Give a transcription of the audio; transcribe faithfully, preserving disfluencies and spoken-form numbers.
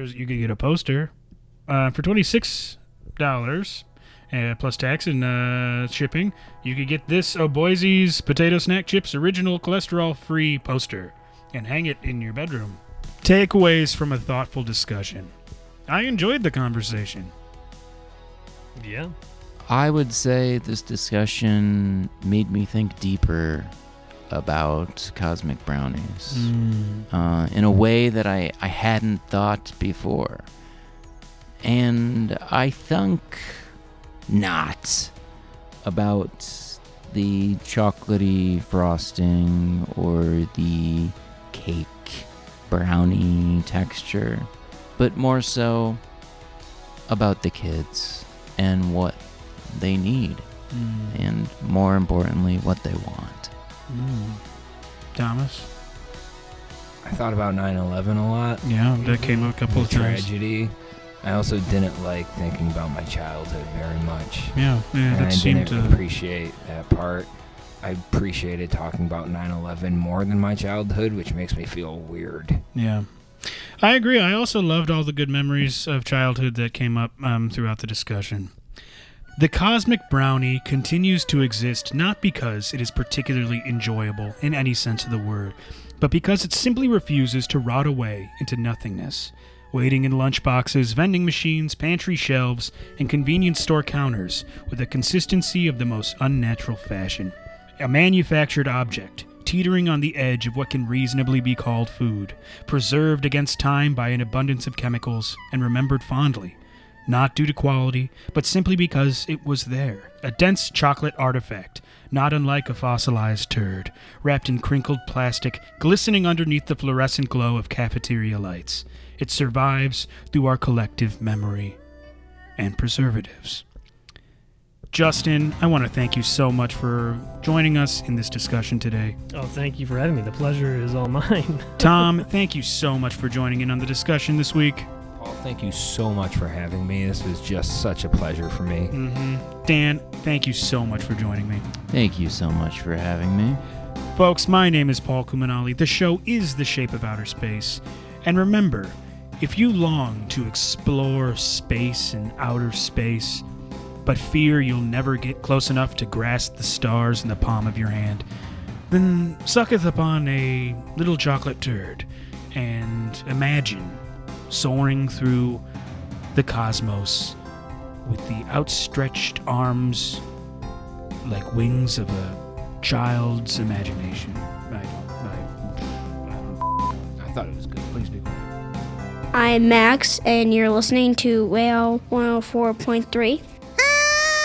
there's you can get a poster uh, for twenty-six dollars uh, plus tax and uh, shipping. You could get this O'Boise's Potato Snack Chips Original Cholesterol-Free poster and hang it in your bedroom. Takeaways from a thoughtful discussion. I enjoyed the conversation. Yeah. I would say this discussion made me think deeper about cosmic brownies Mm. uh, in a way that I, I hadn't thought before. And I think not about the chocolatey frosting or the cake brownie texture, but more so about the kids and what they need, Mm. and more importantly, what they want. Mm. Thomas? I thought about nine eleven a lot. Yeah, that came up a couple The of times. tragedy. I also didn't like thinking about my childhood very much. Yeah, yeah, and that I seemed didn't to... appreciate that part. I appreciated talking about nine eleven more than my childhood, which makes me feel weird. Yeah. I agree. I also loved all the good memories of childhood that came up um, throughout the discussion. The Cosmic Brownie continues to exist not because it is particularly enjoyable in any sense of the word, but because it simply refuses to rot away into nothingness, waiting in lunchboxes, vending machines, pantry shelves, and convenience store counters with a consistency of the most unnatural fashion. A manufactured object, teetering on the edge of what can reasonably be called food, preserved against time by an abundance of chemicals, and remembered fondly, not due to quality, but simply because it was there. A dense chocolate artifact, not unlike a fossilized turd, wrapped in crinkled plastic, glistening underneath the fluorescent glow of cafeteria lights. It survives through our collective memory and preservatives. Justin, I want to thank you so much for joining us in this discussion today. Oh, thank you for having me. The pleasure is all mine. Tom, thank you so much for joining in on the discussion this week. Paul, thank you so much for having me. This was just such a pleasure for me. Mm-hmm. Dan, thank you so much for joining me. Thank you so much for having me. Folks, my name is Paul Kumanali. The show is The Shape of Outer Space. And remember, if you long to explore space and outer space, but fear you'll never get close enough to grasp the stars in the palm of your hand, then sucketh upon a little chocolate turd and imagine soaring through the cosmos with the outstretched arms like wings of a child's imagination. I don't, I, I don't, I thought it was good. Please be quiet. I'm Max, and you're listening to Whale one oh four point three.